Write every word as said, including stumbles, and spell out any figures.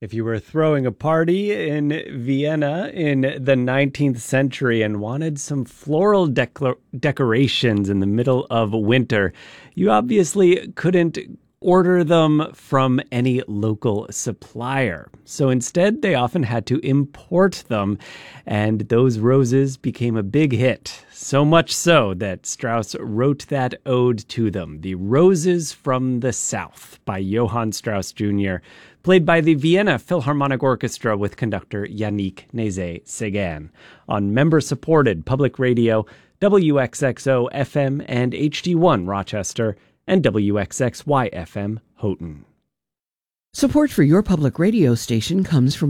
If you were throwing a party in Vienna in the nineteenth century and wanted some floral decla- decorations in the middle of winter, you obviously couldn't order them from any local supplier. So instead, they often had to import them, and those roses became a big hit. So much so that Strauss wrote that ode to them, The Roses from the South, by Johann Strauss Junior, played by the Vienna Philharmonic Orchestra with conductor Yannick Nézet-Séguin, on member-supported public radio, W X X O F M and H D one Rochester, and W X X Y F M Houghton. Support for your public radio station comes from